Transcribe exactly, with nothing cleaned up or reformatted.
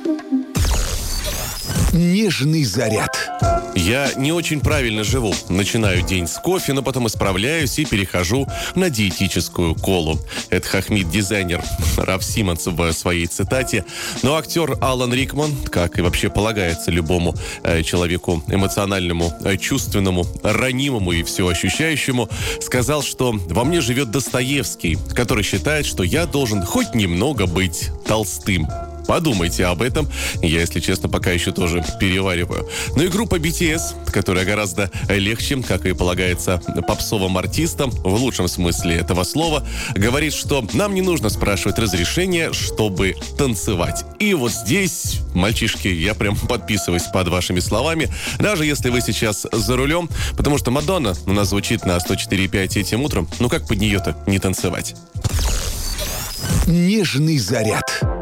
Нежный заряд. Я не очень правильно живу. Начинаю день с кофе, но потом исправляюсь и перехожу на диетическую колу. Это хохмит дизайнер Раф Симмонс в своей цитате. Но актер Алан Рикман, как и вообще полагается любому э, человеку эмоциональному, э, чувственному, ранимому и все ощущающему, сказал, что во мне живет Достоевский, который считает, что я должен хоть немного быть толстым. Подумайте об этом. Я, если честно, пока еще тоже перевариваю. Ну и группа би ти эс, которая гораздо легче, как и полагается попсовым артистам, в лучшем смысле этого слова, говорит, что нам не нужно спрашивать разрешения, чтобы танцевать. И вот здесь, мальчишки, я прям подписываюсь под вашими словами, даже если вы сейчас за рулем, потому что Мадонна у нас звучит на сто четыре и пять этим утром. Ну как под нее-то не танцевать? Нежный заряд.